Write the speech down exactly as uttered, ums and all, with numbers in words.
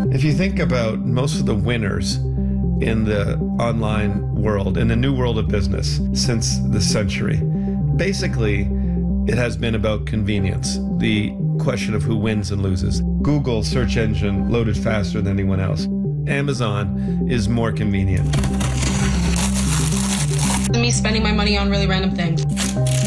If you think about most of the winners in the online world, in the new world of business since the century, basically it has been about convenience. The question of who wins and loses. Google search engine loaded faster than anyone else. Amazon is more convenient. Me spending my money on really random things.